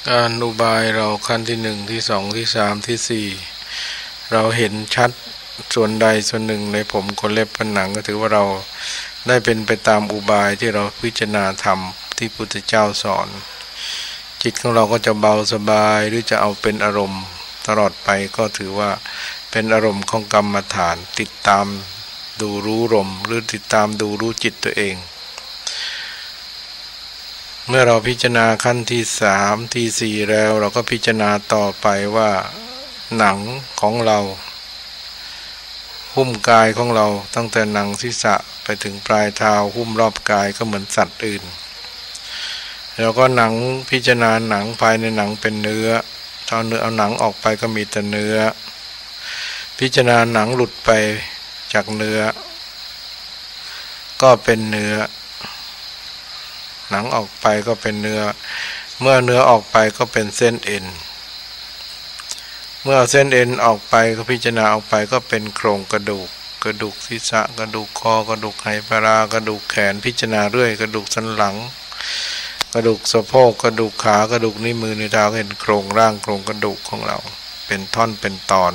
การอุบายเราขั้นที่หนึ่งที่สองที่สามที่สี่เราเห็นชัดส่วนใดส่วนหนึ่งในผมขนเล็บฝันหนังก็ถือว่าเราได้เป็นไปตามอุบายที่เราพิจารณาธรรมที่พุทธเจ้าสอนจิตของเราก็จะเบาสบายหรือจะเอาเป็นอารมณ์ตลอดไปก็ถือว่าเป็นอารมณ์ของกรรมฐานติดตามดูรู้ลมหรือติดตามดูรู้จิตตัวเองเมื่อเราพิจารณาขั้นที่สามที่สี่แล้วเราก็พิจารณาต่อไปว่าหนังของเราหุ้มกายของเราตั้งแต่หนังศีรษะไปถึงปลายเท้าหุ้มรอบกายก็เหมือนสัตว์อื่นแล้วก็หนังพิจารณาหนังภายในหนังเป็นเนื้อเอาหนังออกไปก็มีแต่เนื้อพิจารณาหนังหลุดไปจากเนื้อก็เป็นเนื้อหนังออกไปก็เป็นเนื้อเมื่อเนื้อออกไปก็เป็นเส้นเอ็นเมื่อเส้นเอ็นออกไปก็พิจารณาออกไปก็เป็นโครงกระดูกศีรษะกระดูกคอกระดูกไหปลากระดูกแขนพิจารณาเรื่อยกระดูกสันหลังกระดูกสะโพกกระดูกขากระดูกนิ้วมือนิ้วเท้าเห็นโครงร่างโครงกระดูกของเราเป็นท่อนเป็นตอน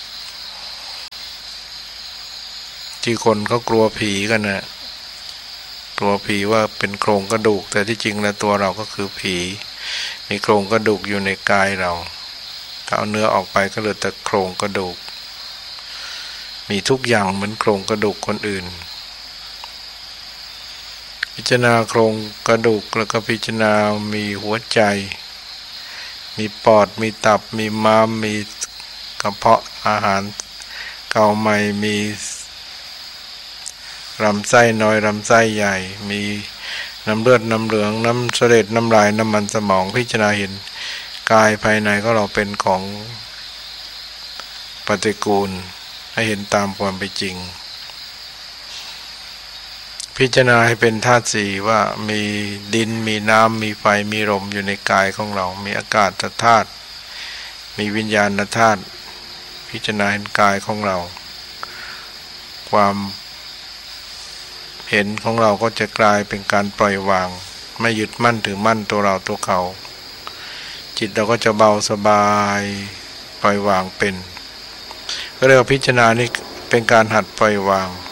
ที่คนเขากลัวผีกันนะกลัวผีว่าเป็นโครงกระดูกแต่ที่จริงแล้วตัวเราก็คือผีมีโครงกระดูกอยู่ในกายเราถ้าเอาเนื้อออกไปก็เหลือแต่โครงกระดูกมีทุกอย่างเหมือนโครงกระดูกคนอื่นพิจารณาโครงกระดูกแล้วก็พิจารณามีหัวใจมีปอดมีตับมีม้ามมีกระเพาะอาหารเก่าใหม่มีลำไส้น้อยลำไส้ใหญ่มีน้ำเลือดน้ำเหลืองน้ำเสลดน้ำลายน้ำมันสมองพิจารณาเห็นกายภายในของเราเป็นของปฏิกูลให้เห็นตามความเป็นจริงพิจารณาให้เป็นธาตุสี่ว่ามีดินมีน้ำมีไฟมีลมอยู่ในกายของเรามีอากาศธาตุมีวิญญาณธาตุพิจารณาเห็นกายของเราความเห็นของเราก็จะกลายเป็นการปล่อยวางไม่ยึดมั่นถือมั่นตัวเราตัวเขาจิตเราก็จะเบาสบายปล่อยวางเป็นก็เรียกว่าพิจารณานี่เป็นการหัดปล่อยวาง